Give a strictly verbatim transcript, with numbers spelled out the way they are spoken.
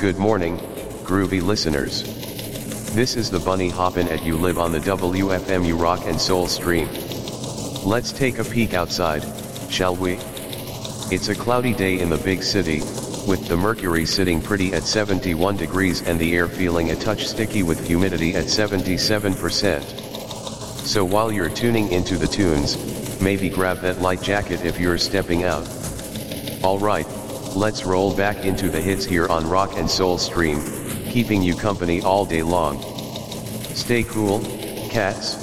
Good morning, groovy listeners. This is the Bunny Hoppin' at You Live on the W F M U Rock and Soul stream. Let's take a peek outside, shall we? It's a cloudy day in the big city, with the mercury sitting pretty at seventy-one degrees and the air feeling a touch sticky with humidity at seventy-seven percent. So while you're tuning into the tunes, maybe grab that light jacket if you're stepping out. Alright, let's roll back into the hits here on Rock and Soul stream, keeping you company all day long. Stay cool, cats.